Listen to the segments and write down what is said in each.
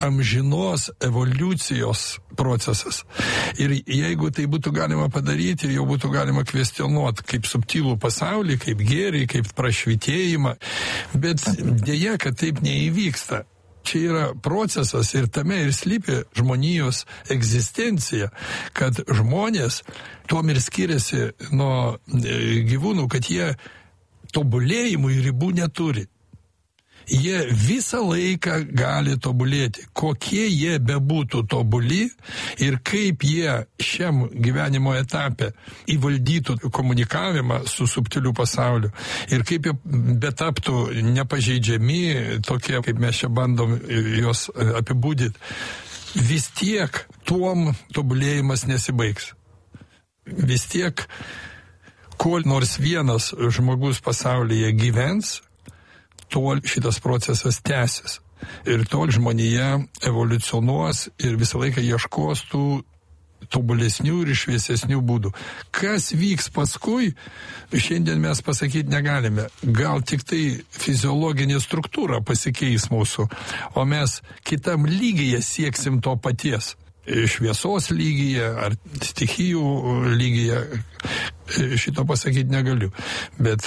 amžinos evoliucijos procesas. Ir jeigu tai būtų galima padaryti, jau būtų galima kvestionuoti kaip subtilų pasaulį, kaip gėrį, kaip prašvitėjimą. Bet dėja, kad taip neįvyksta. Čia yra procesas ir tame ir slypi žmonijos egzistencija, kad žmonės tuom ir skiriasi nuo gyvūnų, kad jie tobulėjimui ribų neturi. Jie visą laiką gali tobulėti, kokie jie bebūtų tobuli ir kaip jie šiam gyvenimo etape įvaldytų komunikavimą su subtiliu pasauliu ir kaip jie betaptų nepažeidžiami, tokie kaip mes čia bandom juos apibūdyti, vis tiek tuom tobulėjimas nesibaigs. Vis tiek, kol nors vienas žmogus pasaulyje gyvens, tol šitas procesas tęsis. Ir tol žmonija evoliucionuos ir visą laiką ieškos tų tobulesnių ir šviesesnių būdų. Kas vyks paskui, šiandien mes pasakyti negalime. Gal tik tai fiziologinė struktūra pasikeis mūsų, o mes kitam lygyje sieksim to paties. Šviesos lygyje ar stichijų lygyje, šito pasakyti negaliu. Bet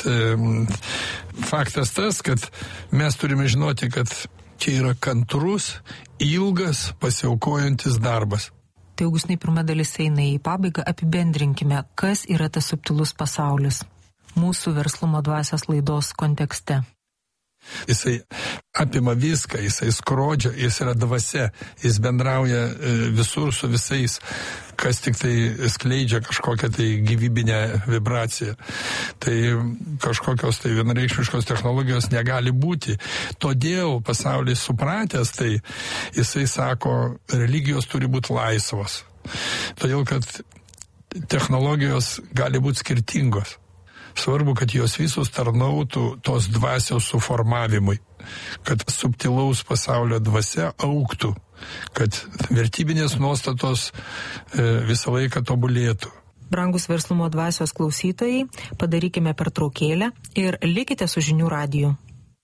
faktas tas, kad mes turime žinoti, kad čia yra kantrus, ilgas, pasiaukojantis darbas. Tai Augustinai, pirma dalis eina į pabaigą, apibendrinkime, kas yra tas subtilus pasaulis mūsų verslumo dvasios laidos kontekste. Jisai apima viską, jisai skrodžia, jis yra dvasia, jis bendrauja visur su visais, kas tik tai skleidžia kažkokią tai gyvybinę vibraciją. Tai kažkokios tai vienareikšmiškos technologijos negali būti. Todėl pasaulis supratęs tai, jisai sako, religijos turi būti laisvos. Todėl, kad technologijos gali būti skirtingos. Svarbu, kad jos visos tarnautų tos dvasios suformavimui, kad subtilaus pasaulio dvasia augtų, kad vertybinės nuostatos visą laiką tobulėtų. Brangus verslumo dvasios klausytojai, padarykime pertraukėlę ir likite su Žinių radiju.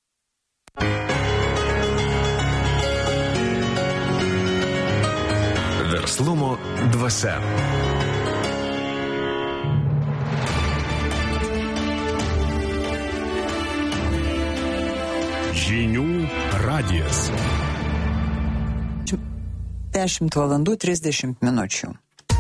Verslumo dvasia. Žinių radijas. 10:30.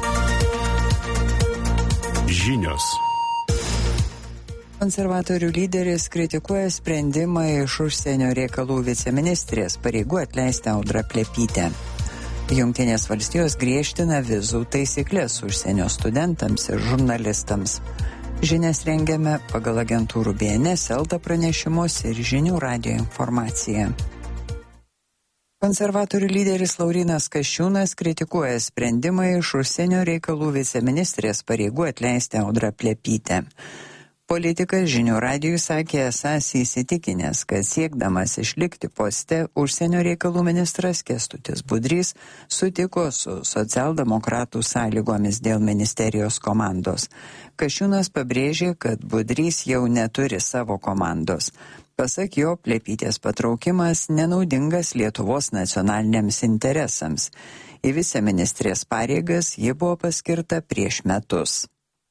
Žinios. Konservatorių lyderis kritikuoja sprendimą iš užsienio reikalų viceministrės pareigų atleisti Audrą Plepytę. Jungtinės valstijos griežtina vizų taisyklės užsienio studentams ir žurnalistams. Žinias rengiame pagal agentūrų BNS, Elta pranešimus ir Žinių radijo informaciją. Konservatorių lyderis Laurynas Kasčiūnas kritikuoja sprendimą iš užsienio reikalų viceministrės pareigų atleisti Audrą Plepytę. Politikas Žinių radijui sakė esąs įsitikinęs, kad siekdamas išlikti poste, užsienio reikalų ministras Kęstutis Budrys sutiko su socialdemokratų sąlygomis dėl ministerijos komandos. Kasčiūnas pabrėžė, kad Budrys jau neturi savo komandos. Pasak jo, Plepytės patraukimas nenaudingas Lietuvos nacionaliniams interesams. Į viceministrės pareigas ji buvo paskirta prieš metus.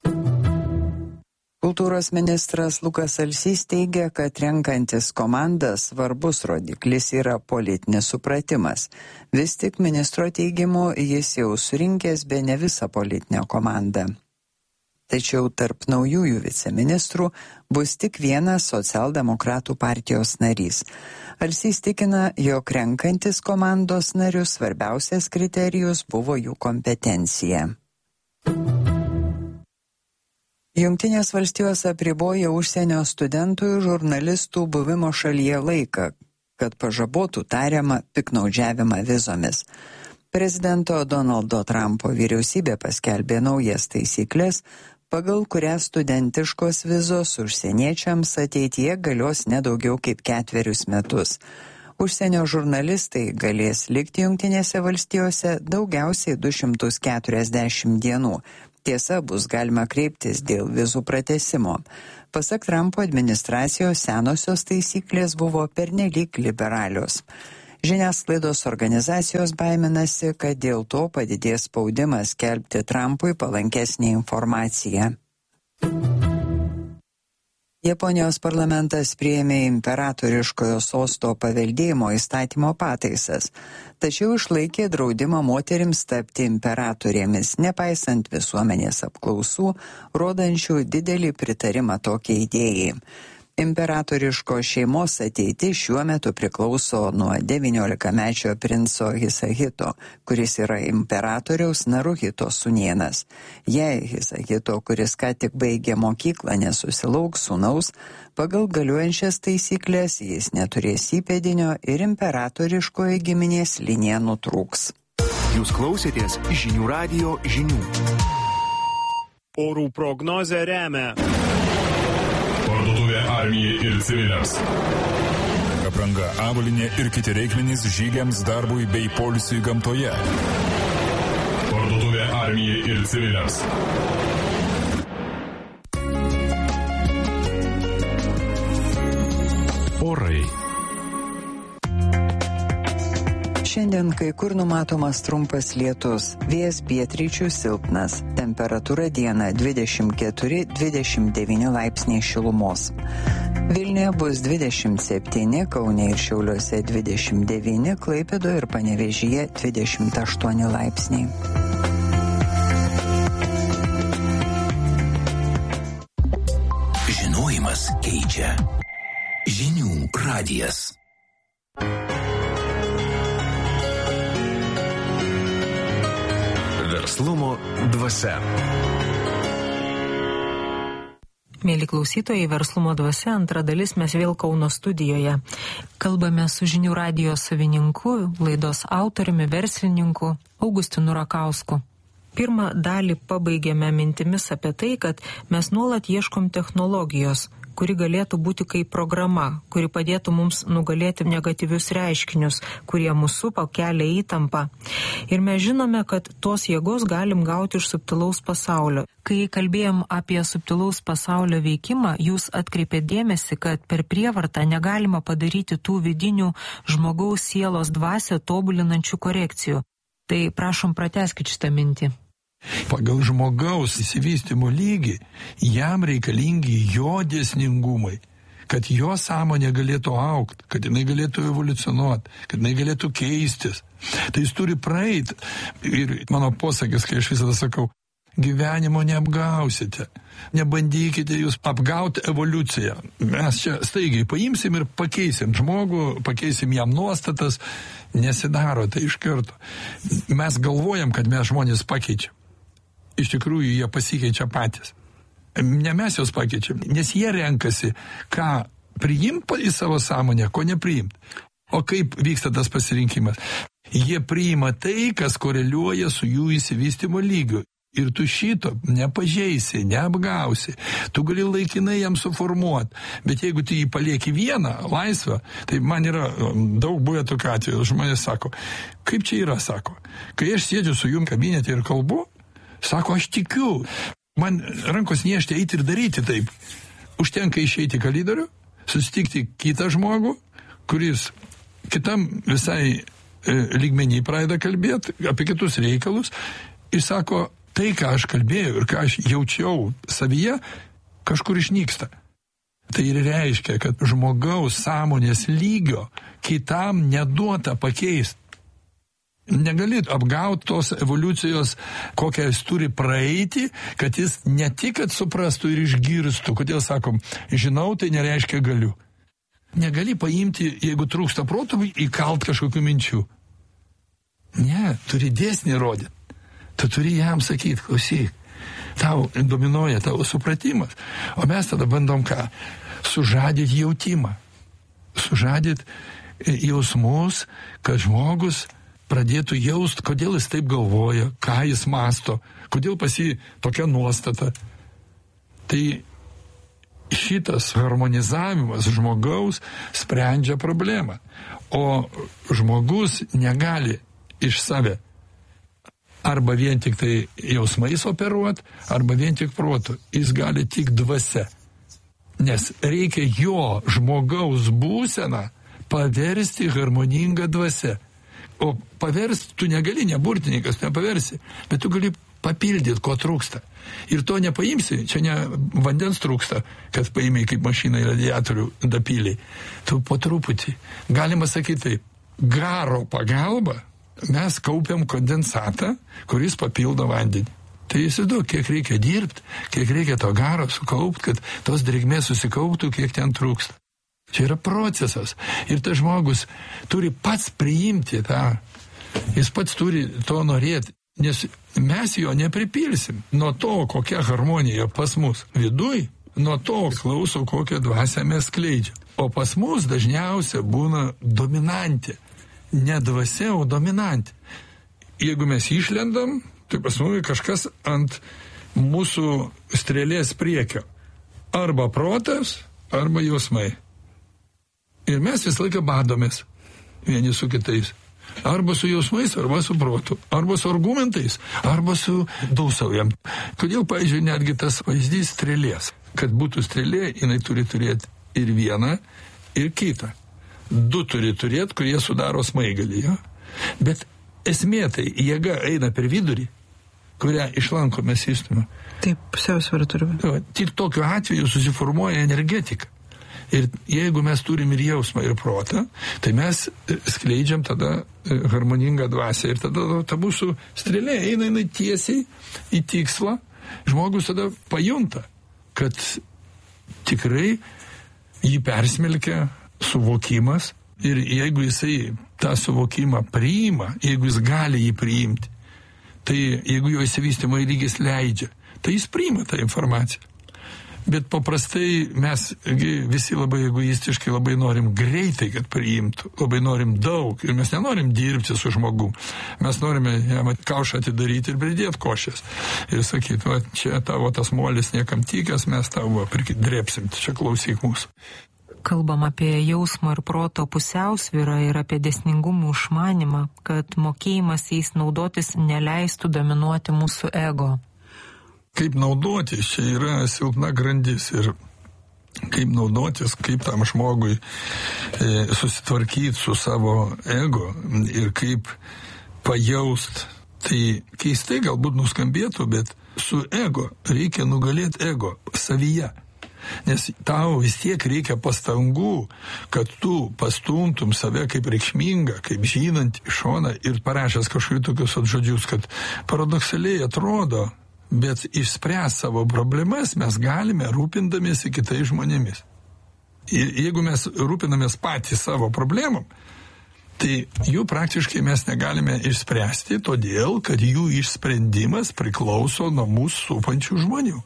Kultūros ministras Lukas Alsys teigia, kad renkantis komandą svarbus rodiklis yra politinis supratimas. Vis tik ministro teigimu jis jau surinkęs bene visą politinę komandą. Tačiau tarp naujųjų viceministrų bus tik vienas socialdemokratų partijos narys. Alsys tikina, jog renkantis komandos narius svarbiausias kriterijus buvo jų kompetencija. Jungtinės valstijos apriboja užsienio studentų ir žurnalistų buvimo šalyje laiką, kad pažabotų tariamą piktnaudžiavimą vizomis. Prezidento Donaldo Trumpo vyriausybė paskelbė naujas taisyklės, pagal kurią studentiškos vizos užsieniečiams ateityje galios nedaugiau kaip 4 metus. Užsienio žurnalistai galės likti Jungtinėse valstijose daugiausiai 240 dienų. Tiesa, bus galima kreiptis dėl vizų pratęsimo. Pasak Trumpo administracijos senosios taisyklės buvo pernelyg liberalios. Žiniasklaidos organizacijos baiminasi, kad dėl to padidės spaudimas skelbti Trumpui palankesnį informaciją. Japonijos parlamentas priėmė imperatoriškojo sosto paveldėjimo įstatymo pataisas, tačiau išlaikė draudimą moterims tapti imperatorėmis, nepaisant visuomenės apklausų, rodančių didelį pritarimą tokiai idėjai. Imperatoriško šeimos ateitis šiuo metu priklauso nuo 19-mečio princo Hisahito, kuris yra imperatoriaus Naruhito sūnėnas. Jei Hisahito, kuris ką tik baigė mokyklą, nesusilauks sūnaus, pagal galiuojančias taisyklės jis neturės įpėdinio ir imperatoriškoji giminės linija nutrūks. Jūs klausėtės Žinių radijo žinių. Orų prognozę remia Parduotuvė armijai ir civiliams. Apranga, avalynė ir kiti reikmenys žygiams, darbui bei poilsiui gamtoje. Parduotuvė armijai ir civiliams. Orai. Šiandien kai kur numatomas trumpas lietus, vėjas pietryčių silpnas, temperatūra dieną 24-29 laipsniai šilumos. Vilniuje bus 27, Kaune ir Šiauliuose 29, Klaipėdoje ir Panevėžyje 28 laipsniai. Žinojimas keičia. Žinių radijas. Verslumo dvasia. Mėly klausytojai, Verslumo dvasia, antra dalis, mes vėl Kauno studijoje. Kalbame su Žinių radijo savininku, laidos autoriumi, verslininku Augustinu Rakausku. Pirmą dalį pabaigėme mintimis apie tai, kad mes nuolat ieškom technologijos, kuri galėtų būti kaip programa, kuri padėtų mums nugalėti negatyvius reiškinius, kurie mūsų supa, kelia įtampą. Ir mes žinome, kad tos jėgos galim gauti iš subtilaus pasaulio. Kai kalbėjom apie subtilaus pasaulio veikimą, jūs atkreipėt dėmesį, kad per prievartą negalima padaryti tų vidinių žmogaus sielos dvasią tobulinančių korekcijų. Tai prašom, pratęskit šitą mintį. Pagal žmogaus įsivystymo lygį jam reikalingi jo dėsningumai, kad jo sąmonė galėtų augti, kad jinai galėtų evoliucionuoti, kad jinai galėtų keistis. Tai jis turi praeiti. Ir mano posakis, kai aš visada sakau, gyvenimo neapgausite. Nebandykite jūs apgauti evoliuciją. Mes čia staigiai paimsim ir pakeisim žmogų, pakeisim jam nuostatas. Nesidaro tai iš karto. Mes galvojam, kad mes žmonės pakeičiam. Iš tikrųjų, jie pasikeičia patys. Ne mes juos pakeičiam, nes jie renkasi, ką priimt į savo sąmonę, ko nepriimt. O kaip vyksta tas pasirinkimas? Jie priima tai, kas koreliuoja su jų įsivystymo lygiu. Ir tu šito nepažeisi, neapgausi. Tu gali laikinai jam suformuoti. Bet jeigu tu jį palieki vieną, laisvą, tai man yra daug buvę tokių atvejų. Žmonės sako, kaip čia yra, sako. Kai aš sėdžiu su jum kabinete ir kalbu, sako, aš tikiu. Man rankos niežti eiti ir daryti taip. Užtenka išeiti į kalidorių, susitikti kitą žmogų, kuris kitam visai lygmenį pradeda kalbėti apie kitus reikalus. Ir sako, tai, ką aš kalbėjau ir ką aš jaučiau savyje, kažkur išnyksta. Tai ir reiškia, kad žmogaus sąmonės lygio kitam neduota pakeisti. Negali apgauti tos evoliucijos, kokią jis turi praeiti, kad jis ne tik, kad suprastų ir išgirstų. Kodėl sakom, žinau, tai nereiškia galiu. Negali paimti, jeigu trūksta protų, įkalt kažkokių minčių. Ne, turi dėsnį rodyti. Tu turi jam sakyti, klausyk, tau dominuoja tavo supratimas. O mes tada bandom ką? Sužadyti jautimą. Sužadyti jausmus, kad žmogus pradėtų jaust, kodėl jis taip galvoja, ką jis masto, kodėl pas jį tokia nuostata. Tai šitas harmonizavimas žmogaus sprendžia problemą. O žmogus negali iš save arba vien tik tai jausmais operuoti, arba vien tik protu. Jis gali tik dvasia. Nes reikia jo žmogaus būseną paversti harmoningą dvasią. O paversti tu negali, ne burtininkas, nepaversi, bet tu gali papildyti, ko trūksta. Ir to nepaimsi, čia ne vandens trūksta, kad paimai kaip mašiną į radiatorių dapyliai. Tu po truputį. Galima sakyti taip, garo pagalba mes kaupiam kondensatą, kuris papildo vandenį. Tai įsivaizduok, kiek reikia dirbti, kiek reikia to garo sukaupti, kad tos drėgmės susikauptų, kiek ten trūksta. Čia yra procesas. Ir tas žmogus turi pats priimti tą. Jis pats turi to norėti. Nes mes jo nepripilsim. Nuo to, kokia harmonija pas mus viduj, nuo to klauso, kokią dvasią mes skleidžiam. O pas mus dažniausia būna dominantė. Ne dvasia, o dominantė. Jeigu mes išlendam, tai pas mus kažkas ant mūsų strėlės priekio. Arba protas, arba jausmai. Ir mes visą laiką badomės vieni su kitais. Arba su jausmais, arba su protu. Arba su argumentais, arba su dūsaujam. Kodėl, pavyzdžiui, netgi tas vaizdys strėlės? Kad būtų strėlė, jinai turi turėti ir vieną, ir kitą. Du turi turėti, kurie sudaro smaigalį. Ja? Bet esmė tai jėga eina per vidurį, kurią išlanko mes įstumą. Taip, pusiausvyrą turime. Tik tokiu atveju susiformuoja energetika. Ir jeigu mes turim ir jausmą, ir protą, tai mes skleidžiam tada harmoningą dvasią. Ir tada ta mūsų strėlė eina tiesiai į tikslą. Žmogus tada pajunta, kad tikrai jį persmelkia suvokimas. Ir jeigu jisai tą suvokimą priima, jeigu jis gali jį priimti, tai jeigu jo įsivystymo lygis leidžia, tai jis priima tą informaciją. Bet paprastai mes visi labai egoistiškai labai norim greitai, kad priimtų. Labai norim daug. Ir mes nenorim dirbti su žmogum. Mes norime jam kaušą atidaryti ir pridėti košės. Ir sakyti, va, čia tavo tas molis niekam tikęs, mes tavo drėpsim. Čia klausyk mūsų. Kalbam apie jausmo ir proto pusiausvyrą ir apie dėsningumų išmanimą, kad mokėjimas jais naudotis neleistų dominuoti mūsų ego. Kaip naudotis, čia yra silpna grandis ir kaip naudotis, kaip tam žmogui susitvarkyti su savo ego ir kaip pajaust. Tai keistai galbūt nuskambėtų, bet su ego reikia nugalėti ego savyje. Nes tau vis tiek reikia pastangų, kad tu pastumtum save kaip reikšmingą, kaip žinant iš šoną ir parašęs kažkokius tokius žodžius, kad paradoksaliai atrodo, bet išspręs savo problemas mes galime rūpindamiesi kitais žmonėmis. Ir jeigu mes rūpinamės patys savo problemom, tai jų praktiškai mes negalime išspręsti, todėl, kad jų išsprendimas priklauso nuo mūsų supančių žmonių.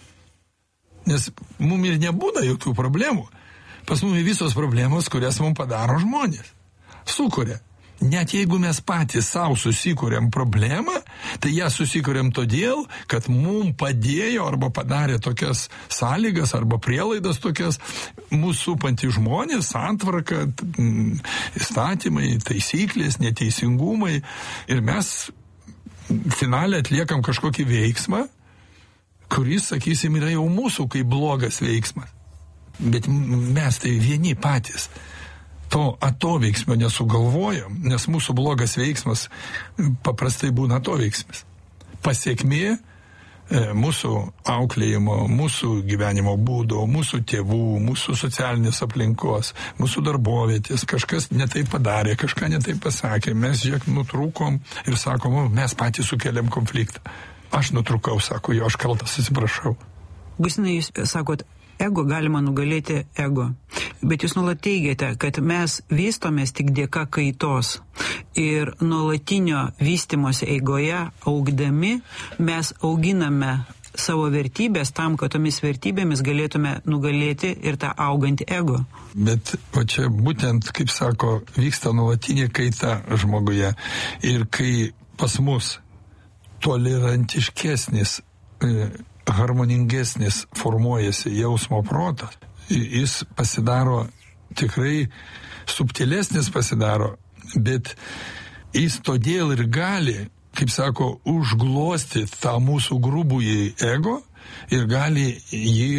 Nes mums ir nebūna jokių problemų. Pas mums visos problemos, kurias mums padaro žmonės. Sukuria. Net jeigu mes patys savo susikuriam problemą, tai ją susikuriam todėl, kad mums padėjo arba padarė tokias sąlygas arba prielaidas tokias mūsų supantys žmonės, santvarka, įstatymai, taisyklės, neteisingumai. Ir mes finale atliekam kažkokį veiksmą, kuris, sakysim, yra jau mūsų kaip blogas veiksmas. Bet mes tai vieni patys. To atoveiksmio nesugalvojom, nes mūsų blogas veiksmas paprastai būna atoveiksmis. Pasiekmė mūsų auklėjimo, mūsų gyvenimo būdo, mūsų tėvų, mūsų socialinės aplinkos, mūsų darbovietės, kažkas netaip padarė, kažką netaip pasakė, mes žiūrėk nutrūkom ir sakom, mes patys sukeliam konfliktą. Aš nutrūkau, sako, jo, aš kaltas, atsiprašau. Augustinai, jūs sakot, ego galima nugalėti ego. Bet jūs nuolat teigiate, kad mes vystomės tik dėka kaitos. Ir nuolatinio vystymosi eigoje augdami mes auginame savo vertybės tam, kad tomis vertybėmis galėtume nugalėti ir tą augantį ego. Bet o čia būtent, kaip sako, vyksta nuolatinė kaita žmoguje. Ir kai pas mus tolerantiškesnis, harmoningesnis formuojasi jausmo protas, jis pasidaro tikrai subtilesnis pasidaro, bet jis todėl ir gali, kaip sako, užglostyti tą mūsų grubųjį ego ir gali jį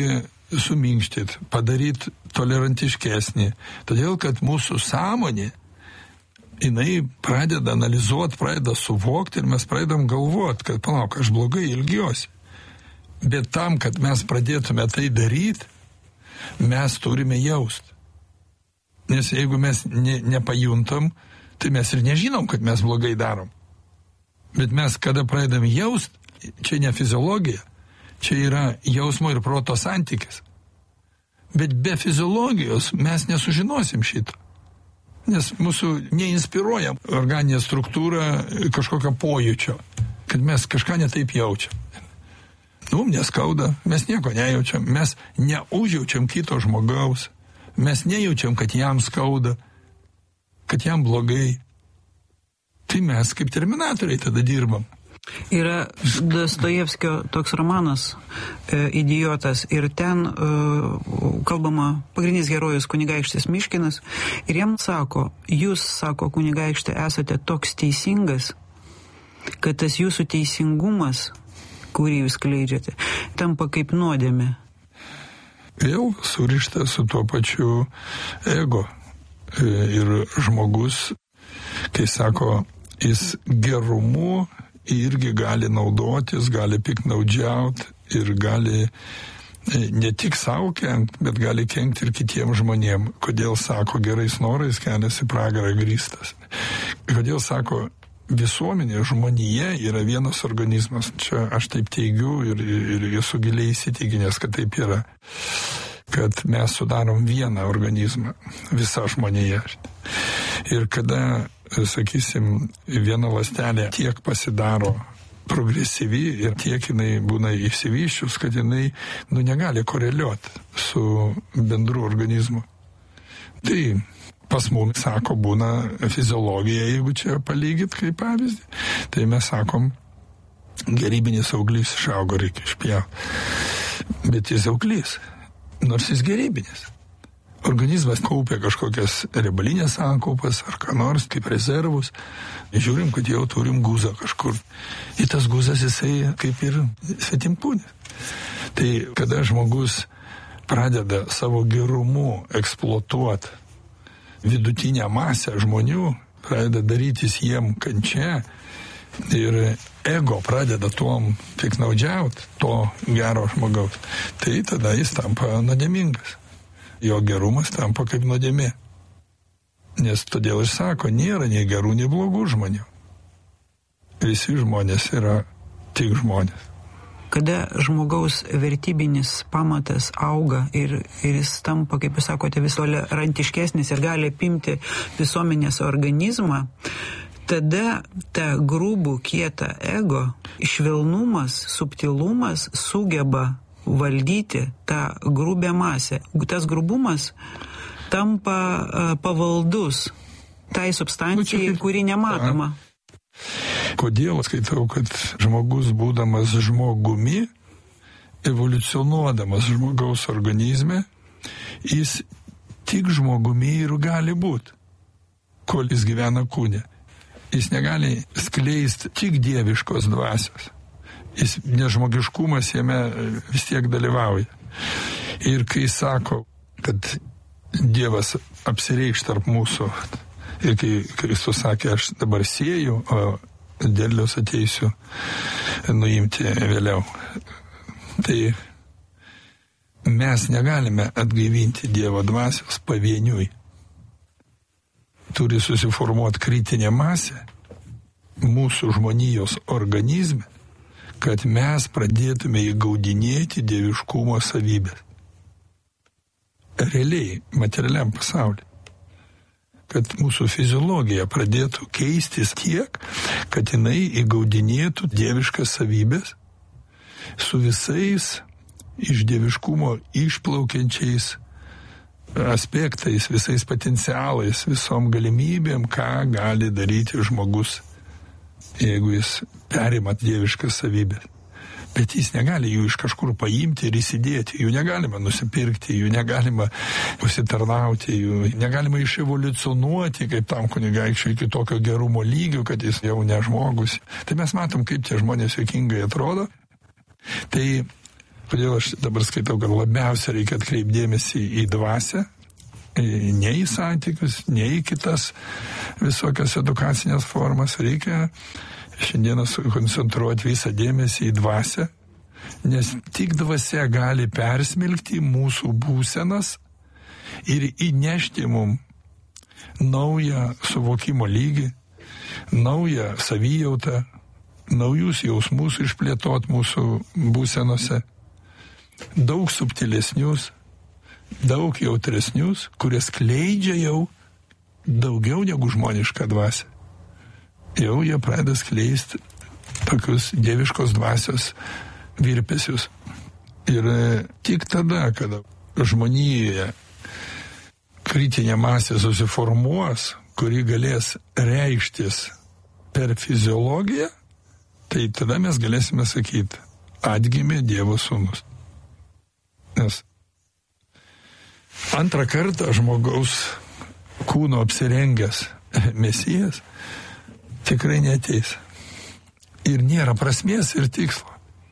suminkštyti, padaryti tolerantiškesnį. Todėl, kad mūsų sąmonė, jinai pradeda analizuoti, pradeda suvokti ir mes pradedam galvoti, kad palauk, aš blogai ilgiuosi. Bet tam, kad mes pradėtume tai daryti, mes turime jausti. Nes jeigu mes nepajuntam, tai mes ir nežinom, kad mes blogai darom. Bet mes, kada pradedam jaust, čia ne fiziologija, čia yra jausmo ir proto santykis. Bet be fiziologijos mes nesužinosim šito. Nes mūsų neinspiruoja organinė struktūra kažkokio pojūčio, kad mes kažką netaip jaučiam. Neskauda, mes nieko nejaučiam, mes neužjaučiam kito žmogaus, mes nejaučiam, kad jam skauda, kad jam blogai. Tai mes kaip terminatoriai tada dirbam. Yra Dostojevskio toks romanas Idiotas ir ten kalbama pagrindinis herojus kunigaikštis Miškinas ir jam sako, jūs, sako kunigaikštė, esate toks teisingas, kad tas jūsų teisingumas, kurį jūs skleidžiate, tampa kaip nuodėmė. Vėl surišta su tuo pačiu ego. Ir žmogus, kai sako, jis gerumu irgi gali naudotis, gali piknaudžiauti ir gali ne tik savo kenkt, bet gali kenkt ir kitiems žmonėm. Kodėl sako, gerais norais kelias į pragarą grįstas. Kodėl sako, visuomenė, žmonija yra vienas organizmas. Čia aš taip teigiu ir esu giliai įsitikinęs, kad taip yra. Kad mes sudarom vieną organizmą, visa žmonija. Ir kada, sakysim, viena ląstelė tiek pasidaro progresyvi ir tiek jinai būna išsivyščius, kad jinai negali koreliuoti su bendru organizmu. Tai pas mums, sako, būna fiziologija, jeigu čia palygyt kaip pavyzdį, tai mes sakom, gerybinis auglys išaugo, reikia išpjauti. Bet jis auglys, nors jis gerybinis. Organizmas kaupia kažkokias riebalinės sankaupas ar ką nors kaip rezervus. Žiūrim, kad jau turim guzą kažkur. Ir tas guzas jisai kaip ir svetimkūnis. Tai kada žmogus pradeda savo gerumu eksploatuoti vidutinę masę žmonių, pradeda darytis jiem kančia ir ego pradeda tuom piknaudžiauti, to gero žmogaus, tai tada jis tampa nuodėmingas. Jo gerumas tampa kaip nuodėmė. Nes todėl ir sako, nėra nei gerų, nei blogų žmonių. Visi žmonės yra tik žmonės. Kada žmogaus vertybinis pamatas auga ir jis tampa, kaip jūs sakote, vis tolerantiškesnis ir gali apimti visuomenės organizmą, tada ta grubų, kietą ego, švelnumas, subtilumas sugeba valdyti tą grubę masę. Tas grubumas tampa pavaldus tai substancijai, kuri nematoma. Kodėl skaitau, kad žmogus būdamas žmogumi, evoliucionuodamas žmogaus organizme, jis tik žmogumi ir gali būti, kol jis gyvena kūne. Jis negali skleisti tik dieviškos dvasios. Jis nežmogiškumas jame vis tiek dalyvauja. Ir kai sako, kad Dievas apsireikš tarp mūsų, ir kai Kristus sakė, aš dabar sieju, o derliaus ateisiu nuimti vėliau, tai mes negalime atgaivinti Dievo dvasios pavieniui. Turi susiformuoti kritinė masė mūsų žmonijos organizme, kad mes pradėtume įgaudinėti dieviškumo savybės. Realiai, materialiam pasauliu. Kad mūsų fiziologija pradėtų keistis tiek, kad jinai įgaudinėtų dieviškas savybės su visais iš dieviškumo išplaukiančiais aspektais, visais potencialais, visom galimybėm, ką gali daryti žmogus, jeigu jis perima dieviškas savybės. Bet jis negali jų iš kažkur paimti ir įsidėti, jų negalima nusipirkti, jų negalima pasitarnauti, jų negalima iševoliucionuoti kaip tam kunigaikščiui iki tokio gerumo lygio, kad jis jau ne žmogus. Tai mes matom, kaip tie žmonės juokingai atrodo. Tai Kodėl aš dabar skaitau, kad labiausia reikia atkreipdėmėsi į dvasią, ne į santykius, ne į kitas visokias edukacinės formas. Reikia šiandieną sukoncentruoti visą dėmesį į dvasią, nes tik dvasia gali persmelkti mūsų būsenas ir įnešti mum naują suvokimo lygį, naują savijautą, naujus jausmus išplėtot mūsų būsenose, daug subtilesnius, daug jautresnius, kurie skleidžia jau daugiau negu žmonišką dvasią. Jau jie pradeda skleisti tokius dieviškos dvasios virpesius. Ir tik tada, kada žmonijoje kritinė masė susiformuos, kuri galės reikštis per fiziologiją, tai tada mes galėsime sakyti, atgimė Dievo sūnus. Nes antrą kartą žmogaus kūno apsirengęs Mesijas tikrai neateis. Ir nėra prasmės ir tikslo.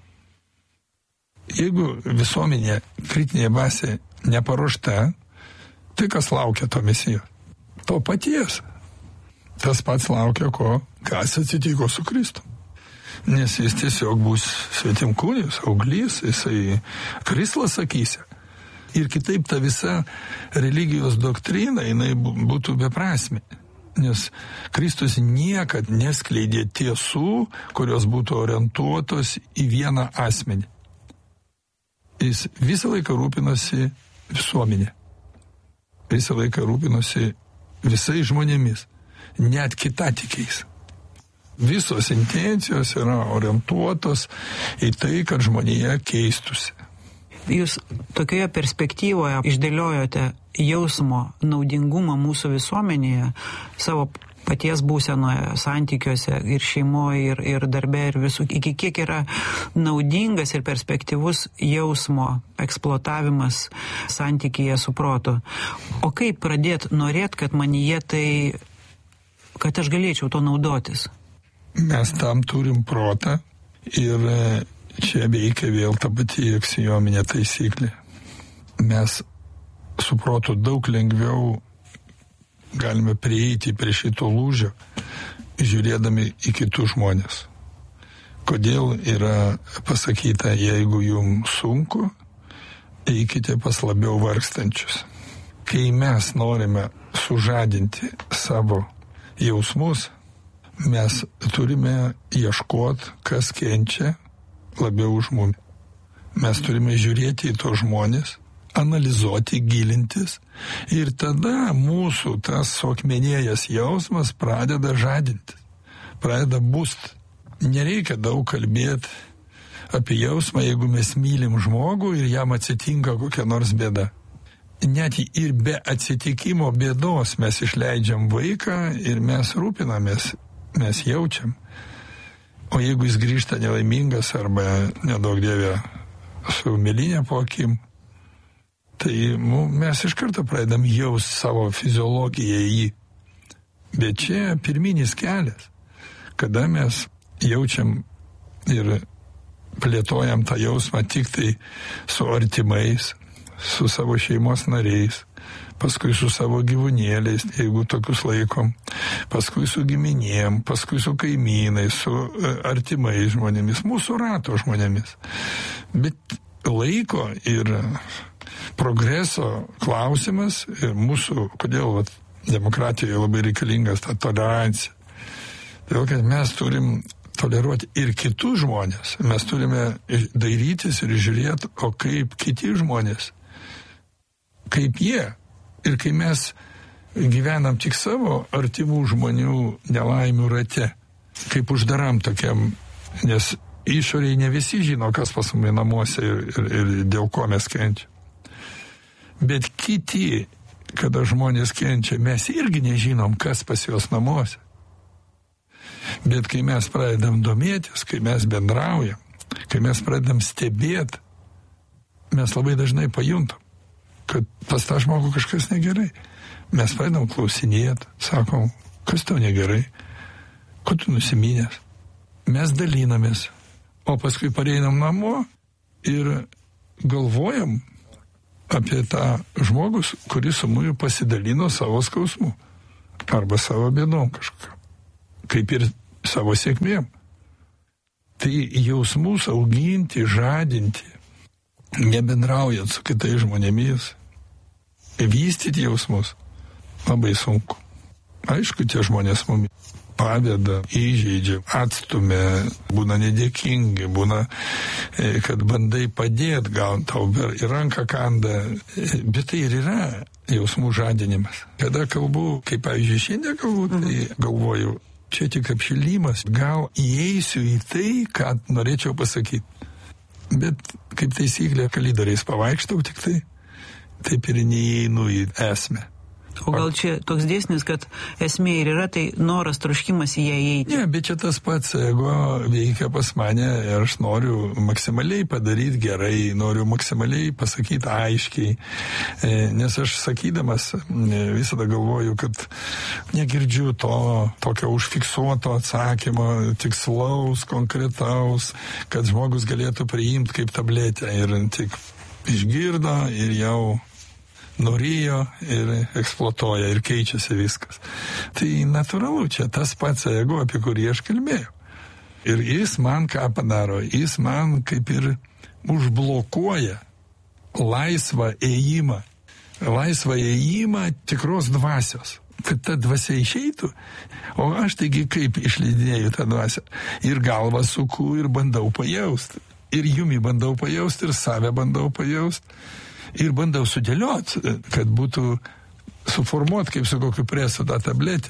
Jeigu visuomenė kritinė masė neparuošta, tai kas laukia to Mesijo? To paties. Tas pats laukia ko, kas atsitiko su Kristum. Nes jis tiesiog bus svetimkūnis, auglys, jisai krislas akyse. Ir kitaip ta visa religijos doktrina, jinai būtų beprasmė. Nes Kristus niekad neskleidė tiesų, kurios būtų orientuotos į vieną asmenį. Jis visą laiką rūpinosi visuomenė. Visą laiką rūpinosi visais žmonėmis, net kitatikiais. Visos intencijos yra orientuotos į tai, kad žmonėje keistusi. Jūs tokioje perspektyvoje išdėliojote jausmo naudingumą mūsų visuomenėje, savo paties būsenoje, santykiuose ir šeimoje, ir darbe, ir visų, iki kiek yra naudingas ir perspektyvus jausmo eksploatavimas santykyje su protu. O kaip pradėt norėt, kad manyje tai, kad aš galėčiau to naudotis? Mes tam turim protą ir čia veikia vėl ta pati aksiominė taisyklė. Mes su protu daug lengviau galime prieiti prie šito lūžio, žiūrėdami į kitus žmonės. Kodėl yra pasakyta, jeigu jums sunku, eikite pas labiau vargstančius. Kai mes norime sužadinti savo jausmus, mes turime ieškoti, kas kenčia labiau už mumi. Mes turime žiūrėti į tos žmonės, analizuoti, gilintis ir tada mūsų tas suakmenėjęs jausmas pradeda žadinti, pradeda bust. Nereikia daug kalbėti apie jausmą, jeigu mes mylim žmogų ir jam atsitinka kokia nors bėda. Net ir be atsitikimo bėdos mes išleidžiam vaiką ir mes rūpinamės, mes jaučiam. O jeigu jis grįžta nelaimingas arba nedaug dievė su mėlynė po akim, tai mes iš karto pradedam jaust savo fiziologiją į jį. Bet čia pirminis kelias, kada mes jaučiam ir plėtojam tą jausmą tik tai su artimais, su savo šeimos nariais, paskui su savo gyvūnėliais, jeigu tokius laikom, paskui su giminėm, paskui su kaimynais, su artimais žmonėmis, mūsų rato žmonėmis. Bet laiko ir progreso klausimas ir mūsų, kodėl demokratijoje labai reikalingas ta tolerancija. Todėl, kad mes turim toleruoti ir kitus žmonės, mes turime dairytis ir žiūrėti, o kaip kiti žmonės, kaip jie. Ir kai mes gyvenam tik savo artimų žmonių nelaimių rate, kaip uždaram tokiam, nes išoriai ne visi žino, kas pas mumi namuose ir dėl ko mes kenčiam. Bet kiti, kada žmonės kenčia, mes irgi nežinom, kas pas juos namuose. Bet kai mes pradedam domėtis, kai mes bendraujam, kai mes pradedam stebėti, mes labai dažnai pajuntam, kad pas tą žmogų kažkas negerai. Mes pradedam klausinėti, sakom, kas tau negerai, ko tu nusiminęs. Mes dalinamės, o paskui pareinam namo ir galvojam apie tą žmogus, kuris su mumis pasidalino savo skausmu arba savo bėdom kažkokiam, kaip ir savo sėkmėm. Tai jausmus auginti, žadinti, nebendraujant su kitais žmonėmis, vystyti jausmus labai sunku. Aišku, tie žmonės mums paveda, įžeidžia, atstumia, būna nedėkingi, būna, kad bandai padėti, gal tau ir ranką kanda, bet tai ir yra jausmų žadinimas. Kada kalbu, kaip pavyzdžiui šiandien kalbu, tai galvoju, čia tik apšilimas, gal įeisiu į tai, ką norėčiau pasakyti. Bet kaip taisyklė, kalidoriais pavaikštau tik tai, taip ir neįeinu į esmę. O gal čia toks dėsnis, kad esmė ir yra tai noras, troškimas į ją įeiti? Ne, bet čia tas pats ego veikia pas mane ir aš noriu maksimaliai padaryti gerai, noriu maksimaliai pasakyti aiškiai, nes aš sakydamas visada galvoju, kad negirdžiu tokio užfiksuoto atsakymo, tikslaus, konkretaus, kad žmogus galėtų priimti kaip tabletę ir tik išgirdo ir jau norėjo ir eksploatuoja ir keičiasi viskas. Tai natūralu, čia tas pats ego, apie kurį aš kalbėjau. Ir jis man ką padaro? Jis man kaip ir užblokuoja laisvą ėjimą. Laisvą ėjimą tikros dvasios. Kad ta dvasia išeitų, o aš taigi kaip išleidinėjau tą dvasią. Ir galvą suku ir bandau pajausti. Ir jumi bandau pajausti, ir save bandau pajausti. Ir bandau sudėlioti, kad būtų suformuoti, kaip su kokiu presu tą tabletę.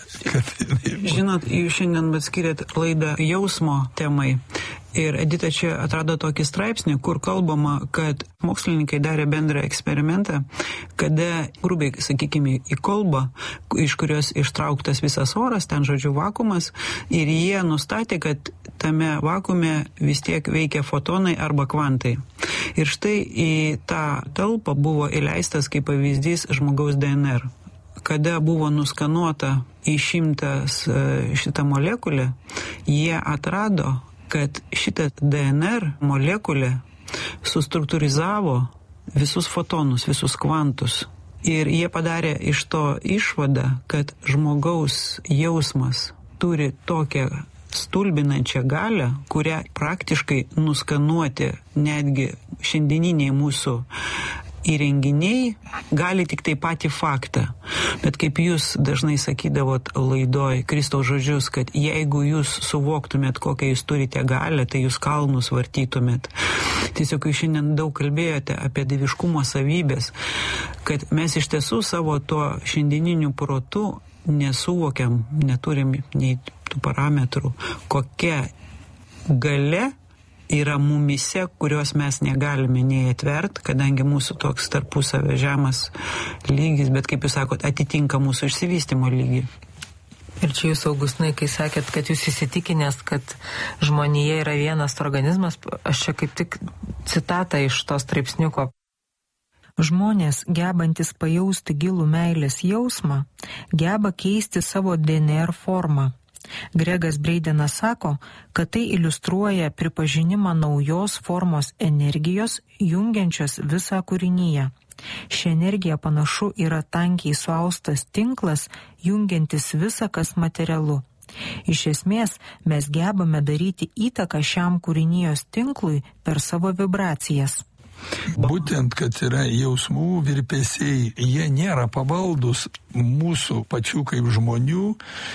Žinot, jūs šiandien skiriat laidą jausmo temai. Ir Edita čia atrado tokį straipsnį, kur kalbama, kad mokslininkai darė bendrą eksperimentą, kada, grubiai, sakykime, į kolbą, iš kurios ištrauktas visas oras, ten žodžiu vakuumas, ir jie nustatė, kad tame vakuume vis tiek veikia fotonai arba kvantai. Ir štai į tą talpą buvo įleistas kaip pavyzdys žmogaus DNR. Kada buvo nuskanuota išimtas šitą molekulę, jie atrado, kad šitą DNR molekulę sustruktūrizavo visus fotonus, visus kvantus. Ir jie padarė iš to išvadą, kad žmogaus jausmas turi tokią stulbinančią galią, kurią praktiškai nuskanuoti netgi šiandieniniai mūsų įrenginiai gali tik tai patį faktą. Bet kaip jūs dažnai sakydavot laidoj Kristaus žodžius, kad jeigu jūs suvoktumėt, kokią jūs turite galią, tai jūs kalnus vartytumėt. Tiesiog jūs šiandien daug kalbėjote apie dieviškumo savybės, kad mes iš tiesų savo tuo šiandieniniu protu nesuvokiam, neturim nei tų parametrų, kokia galia yra mumise, kurios mes negalime nei atvert, kadangi mūsų toks tarpusavio žemas lygis, bet kaip jūs sakot, atitinka mūsų išsivystymo lygį. Ir čia jūs, Augustinai, kai sakėt, kad jūs įsitikinęs, kad žmonija yra vienas organizmas, aš čia kaip tik citatą iš to straipsniuko. Žmonės, gebantis pajausti gilų meilės jausmą, geba keisti savo DNR formą. Gregas Breidenas sako, kad tai iliustruoja pripažinimą naujos formos energijos, jungiančios visą kūrinyje. Ši energija panašu yra tankiai suaustas tinklas, jungiantis visą, kas materialu. Iš esmės, mes gebame daryti įtaką šiam kūrinijos tinklui per savo vibracijas. Būtent, kad yra jausmų virpesiai, jie nėra pavaldus mūsų pačių kaip žmonių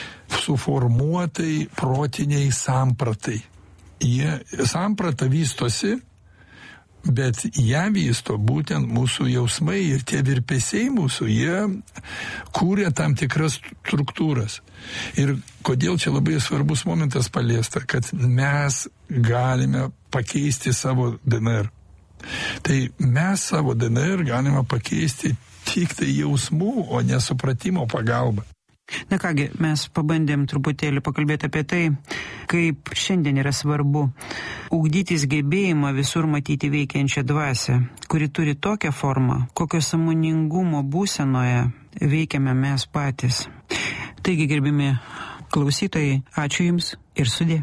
suformuotai protiniai sampratai. Jie samprata vystosi, bet ją vysto būtent mūsų jausmai ir tie virpesiai mūsų, jie kūrė tam tikras struktūras. Ir kodėl čia labai svarbus momentas paliesta, kad mes galime pakeisti savo DNR. Tai mes savo DNR galime pakeisti tik tai jausmų, o ne supratimo pagalba. Na kągi, mes pabandėm truputėlį pakalbėti apie tai, kaip šiandien yra svarbu ugdytis gebėjimą visur matyti veikiančią dvasią, kuri turi tokią formą, kokio sąmoningumo būsenoje veikiame mes patys. Taigi, gerbiami klausytojai, ačiū Jums ir sudie.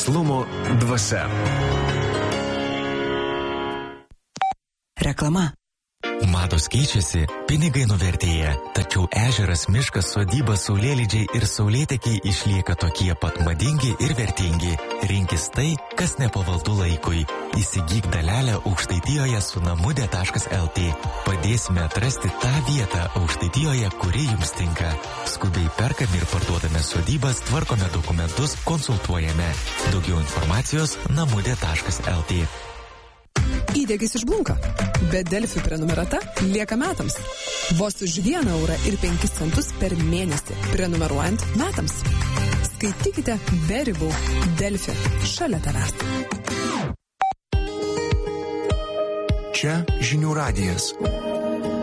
Verslumo dvasia. Reklama. Mados keičiasi, pinigai nuvertėja, tačiau ežeras, miškas, sodyba, saulėlydžiai ir saulėtekiai išlieka tokie pat madingi ir vertingi. Rinkis tai, kas nepavaldu laikui. Įsigyk dalelę Aukštaitijoje su namude.lt. Padėsime atrasti tą vietą Aukštaitijoje, kuri jums tinka. Skubiai perkame ir parduodame sodybas, tvarkome dokumentus, konsultuojame. Daugiau informacijos namude.lt. Įdėgis išblunka, bet Delfi prenumerata lieka metams. Vos už 1 eurą ir 5 centus per mėnesį, prenumeruojant metams. Skaitykite be ribų. Delfi, šalia tavęs. Čia Žinių radijas.